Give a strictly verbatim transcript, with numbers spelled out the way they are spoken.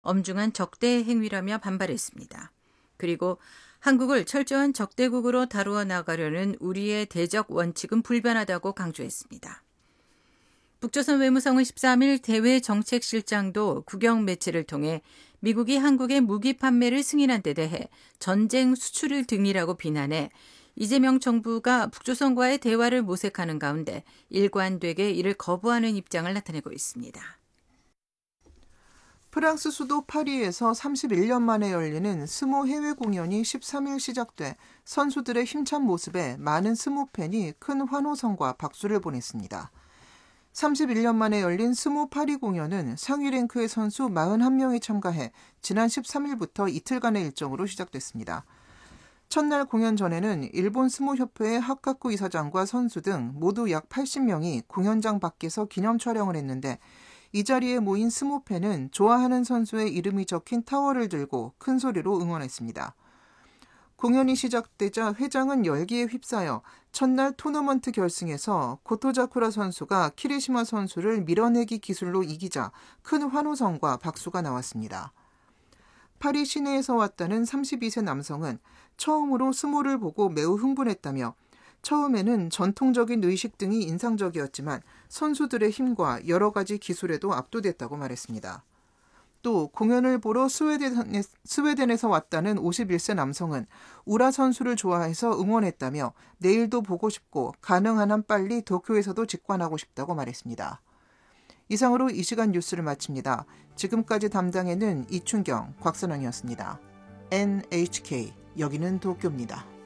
엄중한 적대 행위라며 반발했습니다. 그리고 한국을 철저한 적대국으로 다루어 나가려는 우리의 대적 원칙은 불변하다고 강조했습니다. 북조선 외무성은 십삼 일 대외정책실장도 국영 매체를 통해 미국이 한국의 무기 판매를 승인한 데 대해 전쟁 수출을 등이라고 비난해 이재명 정부가 북조선과의 대화를 모색하는 가운데 일관되게 이를 거부하는 입장을 나타내고 있습니다. 프랑스 수도 파리에서 삼십일 년 만에 열리는 스모 해외 공연이 십삼 일 시작돼 선수들의 힘찬 모습에 많은 스모 팬이 큰 환호성과 박수를 보냈습니다. 삼십일 년 만에 열린 스모 파리 공연은 상위 랭크의 선수 사십일 명이 참가해 지난 십삼 일부터 이틀간의 일정으로 시작됐습니다. 첫날 공연 전에는 일본 스모협회의 하카쿠 이사장과 선수 등 모두 약 팔십 명이 공연장 밖에서 기념 촬영을 했는데 이 자리에 모인 스모 팬은 좋아하는 선수의 이름이 적힌 타월을 들고 큰 소리로 응원했습니다. 공연이 시작되자 회장은 열기에 휩싸여 첫날 토너먼트 결승에서 고토자쿠라 선수가 키리시마 선수를 밀어내기 기술로 이기자 큰 환호성과 박수가 나왔습니다. 파리 시내에서 왔다는 삼십이 세 남성은 처음으로 스모를 보고 매우 흥분했다며 처음에는 전통적인 의식 등이 인상적이었지만 선수들의 힘과 여러 가지 기술에도 압도됐다고 말했습니다. 또 공연을 보러 스웨덴에, 스웨덴에서 왔다는 오십일 세 남성은 우라 선수를 좋아해서 응원했다며 내일도 보고 싶고 가능한 한 빨리 도쿄에서도 직관하고 싶다고 말했습니다. 이상으로 이 시간 뉴스를 마칩니다. 지금까지 담당에는 이춘경, 곽선영이었습니다. 엔에이치케이, 여기는 도쿄입니다.